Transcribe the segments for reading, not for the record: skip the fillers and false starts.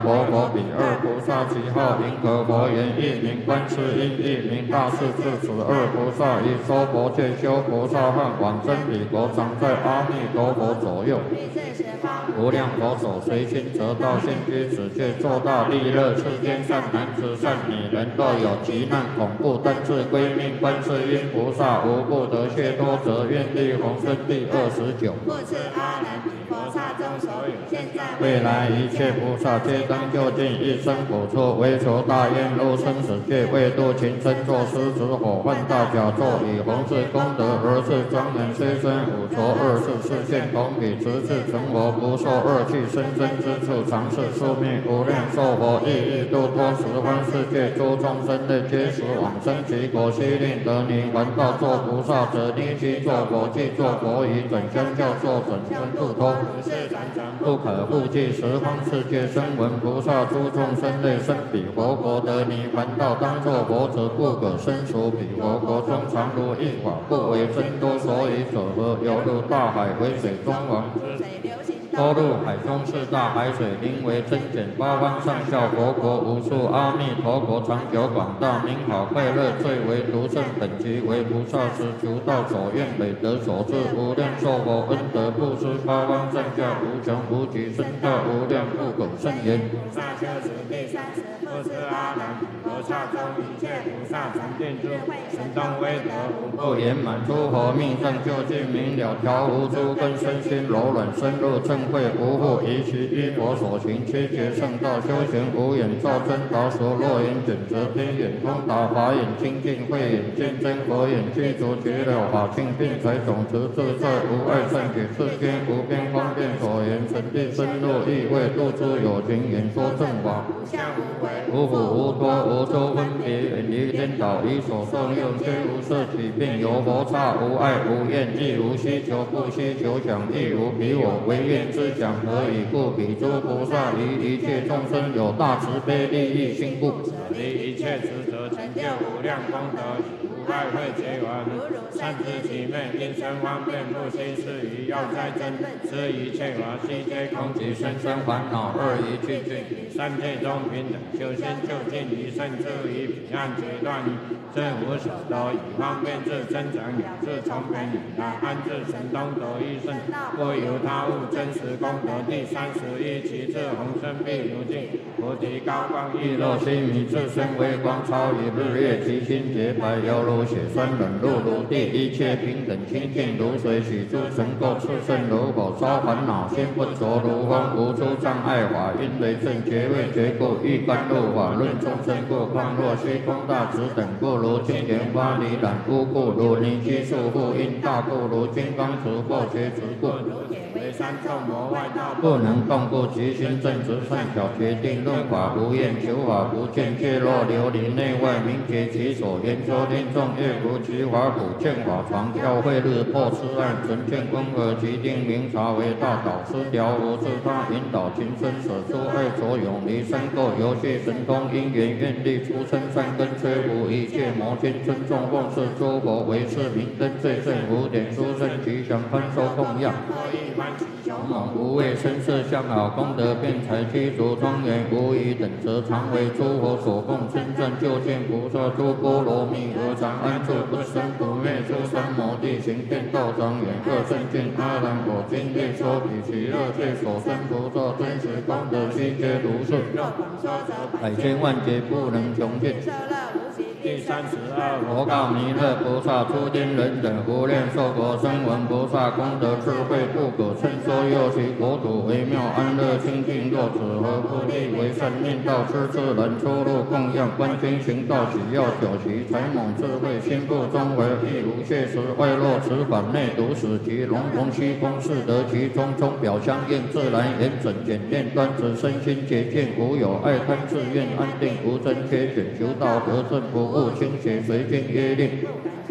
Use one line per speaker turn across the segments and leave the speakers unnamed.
佛比二菩萨，其号银河佛言，一名观世音，一名大势至。此二菩萨以娑婆界修菩萨和往生彼国，常在阿弥陀佛左右。无量佛手随心得道，现居此界，作大利乐。世间善男子、善女人，若有急难恐怖，但自归命观世音菩萨，无不得解脱者，愿力宏生第29。复次阿难比佛刹中所有现在未来一切菩萨，皆当就近一生补处，为求大愿入生死界，为度情身，作狮子火犯大甲座，以弘誓功德而是庄严，虽身五浊24世现同体，直至成佛，不受恶趣生身之处，常是宿命无量寿佛，亦欲度脱十方世界诸众生类，皆使往生其国，悉令得泥还道作菩萨者，立即作佛，即作佛以准相教作准相度脱，不可复计十方世界声闻菩萨诸众生类，生彼佛国得泥还道，当作佛者，不可生属彼佛国中，常如一法，不为真多，所以者何？犹如大海为水中王，多入海中四大海水，名为真简，八方上下佛国无数，阿弥陀国长久广大，名好快乐，最为独胜，本集为菩萨时求道所愿美德所致，无量寿佛恩德布施，八方上下无穷无极，身教无量不可胜言。菩萨修持第30，复次阿难比佛刹中一切菩萨常定智慧，神通威德无不圆满，诸佛命正究竟明了，调伏诸根，身心柔软，深入正慧，无复疑其依佛所行，七劫圣道修行，无眼照真导所，若眼卷则天眼通达，法眼清净，慧眼见真，佛眼具足绝了法性，并财种子自在，无碍善解，世间无边方便所言，神地深入意味，度诸有情，演说正法，无相无为，无苦无多，无周分别，远离颠倒，以所受用，虽无色起，并有佛刹，无爱无厌，亦无希求，不希求想，亦无彼我，唯愿之想，何以故？彼诸菩萨于一切众生有大慈悲利益心，不离一切执着，成就无量功德，无爱会结缘，善知其昧，因生方便，不心是于要哉真，知一切法悉皆空，即生生烦恼二一去尽，三界中平等，修心就近于圣智，于彼岸决断，真无所得，以方便智增长了，自从便以来，安置神通得一胜，不由他物，真实功德第31，其智宏生必如镜，菩提高光亦若须弥，自身微光超于日月，其心洁白犹如血栓，冷露如地，一切平等清净如水，许诸尘垢炽盛如火，烧烦恼心不着如风，无诸障碍法，因为正觉位觉故，欲甘露法论众生故，况若虚空大直等，不如金莲花离染污故，如泥须束缚，因大故如金刚持或觉持故，为三众魔外道，不能动故，其心正直善巧，决定论法无厌，求法不见，皆若琉璃内外，明觉其所言说听众，越如其法普见法常教会日破痴暗，纯见温和，其定明察为大导师，调无自他引导情深，舍诸爱所永离身垢，游戏神通因缘愿力出生善根，摧伏一切魔心，尊重奉事诸佛为是明灯，最胜无点殊胜吉祥宽收供养，勇猛无畏身色相好，功德辩才具足庄严，无以等则常为诸佛所供，称赞究竟菩萨诸波罗蜜何常安住，不生不灭，诸三摩地行遍道庄严，各圣境阿难我今略说，彼其乐界所生菩萨真实功德悉皆如是，百千万劫不能穷尽。第32，佛告弥勒菩萨：诸天人等无量寿佛声闻菩萨功德智慧不可称说，又其国土微妙安乐清净，若此何不立为善命道，施自然出入供养，观经行道喜要久习，才猛智慧心不中为，亦无谢时外落此法内独使其龙龙虚空是得其中，钟表相应自然严整简练端直，身心洁净无有爱贪自愿，安定无真缺卷，求道得正不误倾斜，随经约令。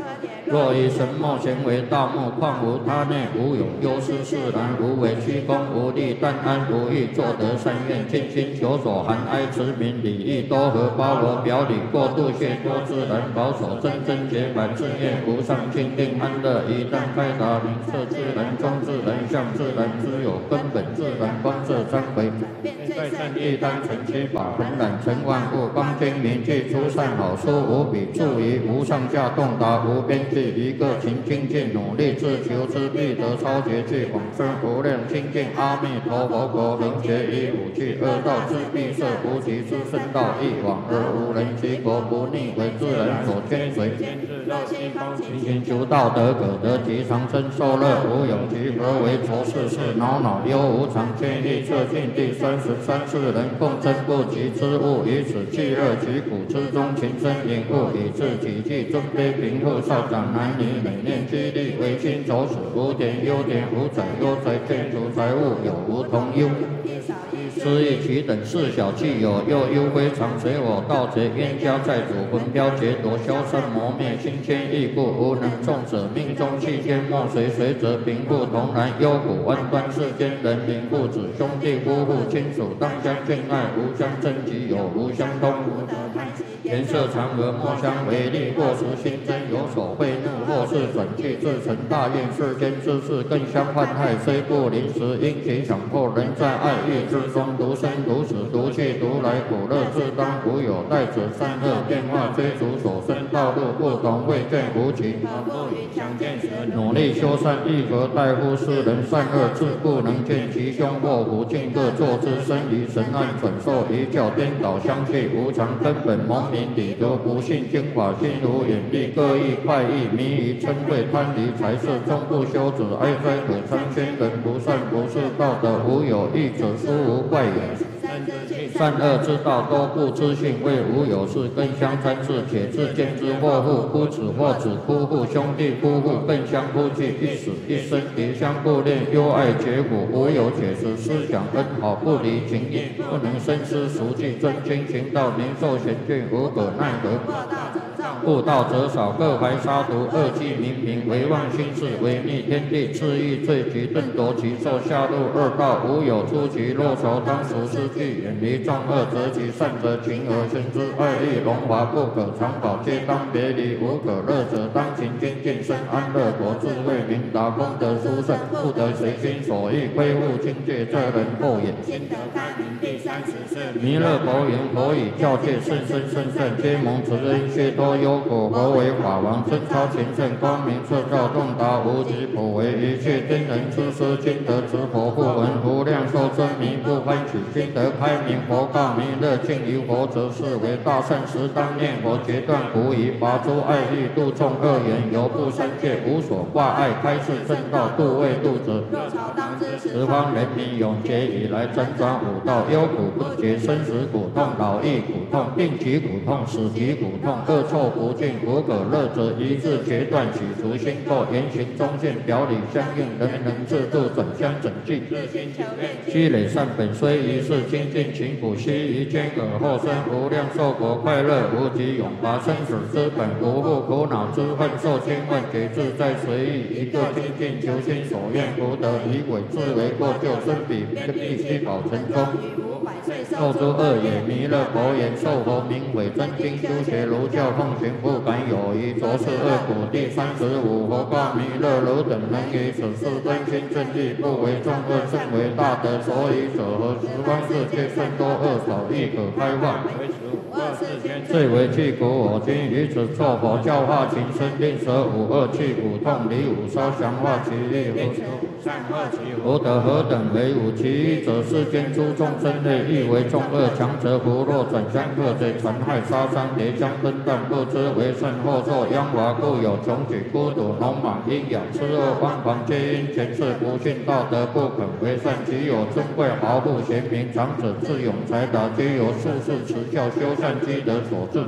若以神墨咸为大木，况无他内，无有忧思释然，无为虚空，无力但安，无欲作得善愿，尽心求索，含哀持名，礼义多和，包罗表里，过度谢多自然，保守真真洁白，自愿无上清定安乐，一旦开达明彻自然，中自然，相自然，知有根本自然，光色三回，在善业单纯七法，恒染成万物，光精明具出善好书，无比注于无上下洞达，无边际，一个勤精进努力自求之必得超绝句，往生无量清净阿弥陀佛国，能学以五句恶道之必设，无极之圣道一往而无人其国，不逆为自然所牵随，绕西方勤行求道德，可得其长生受乐，无有其何为愁事事恼恼忧无常，千亿彻尽第33世人共争不及之物，以此气恶其苦之中，情深隐物，以致己计尊卑贫富少长男女，每念激励为心走死，无点优点无财忧财，建筑财物有无同忧。失意其等事小气有，又忧非常，随我盗贼冤家债主，魂飘劫夺，消散磨灭，心牵意故，无能众者命中气间莫随随则贫富同然，忧苦万端世间人民父子兄弟夫妇亲属当相敬爱，无相争己有无相通，颜色常和莫相为利，或时心真有所悖怒，或是转去自成大愿，世间之事更相患害，虽不临时因其强迫，人在爱欲之中独生独死，独去独来，苦乐自当无有待者，善恶变化追逐所生道路不同，未见无期，努力修善亦何待乎世人，善恶自不能见其凶，祸福尽各作之身，于神暗转受一教颠倒相续，无常根本蒙明理得，不信经法心如眼力，各异快意迷于嗔恚贪离财色，终不修止哀哉可参宣人不善不是道德，无有义者殊无怪也。善恶之道多不知性，为无有事更相参事，且自见之祸父夫子或子夫妇兄弟夫妇更相夫妻，一死一生敌相不恋，忧爱结果，无有解释思想恩好，不离情义，不能深思熟记，真经行道年寿贤俊，无可奈何。悟道者少，各怀杀毒，恶气冥冥，唯妄心事，违逆天地，恣意罪其顿夺其寿，下入恶道，无有出其若仇，当属失去，远离众恶，择其善者，情而生之，爱欲荣华不可长保，皆当别离，无可乐者，当勤精进生安乐国，智慧明达，功德殊胜，不得随心所欲，亏误境界，这人后也。心得开明第30世，弥勒佛言：佛以教戒甚深甚善，皆蒙慈恩，皆多忧苦。佛为法王，真超前圣，光明彻照，洞达无极，普为一切天人之师，今得知佛不闻，无量寿真迷不欢喜，今得开明。佛告弥勒：敬于佛者，是为大圣时，当念佛，决断狐疑，拔诸爱欲，度众恶缘，犹不三界，无所挂碍，开示正道，度未度者。十方人民永劫以来，辗转五道，忧苦不绝，生死苦痛，老易苦痛，病疾苦痛，死疾苦痛，恶臭不尽，无可乐者，一日决断，取除心垢，言行中现，表里相应，人人自度，转相整具。积累善本，虽一世精进勤苦，须臾间可后生无量寿国，快乐无极，永拔生死之本，不负苦恼之恨，受千万劫自在随意，一个精进求心所愿，福德以伪自为过救，身彼必须保成中。受诸恶也，弥勒佛言：受佛名为真经，修学儒教，奉行不敢有疑，着是恶苦。第35，佛告弥勒：汝等能于此事真心正义，不为众恶，甚为大德。所以者何？十方世界甚多恶少，亦可开化。最为具苦，我今于此作佛教化情深，令舍五恶去苦痛，离五烧降化其意，福德何等为五？其一者，世间诸众生类，亦为众恶，强者不若转相克罪，残害杀伤，叠将分断，不知为甚，后受殃华，故有穷举、孤独、聋盲、阴阳、痴恶、妄狂，皆因前世不信道德，不肯为善。其有尊贵豪富贤明，长者智勇才达，皆由术士持教修善积德所致。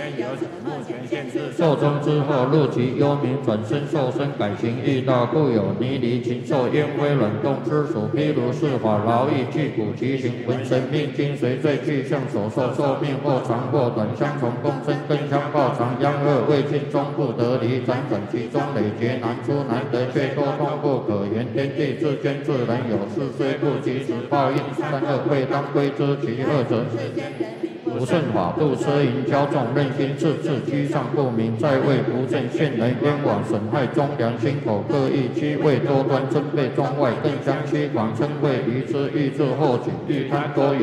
寿终之后，入其幽冥，转身受身，改行异道，故有泥离禽兽、烟灰卵动之属，譬如是法劳役具骨其形，纹神命精随罪具象所受，寿命或长或短，相从共生，更相报长，央恶未尽，终不得离，辗转其中，累劫难出，难得却多痛不可言，天地自捐自然有事，虽不及时报应，善恶未当归之，其恶者不顺法度，奢淫骄纵，任心自治，居上不明，在位不正，陷人冤枉，损害忠良，心口各异，居位多端，尊卑中外，更相欺狂，称谓愚痴，欲自后己，欲贪多言，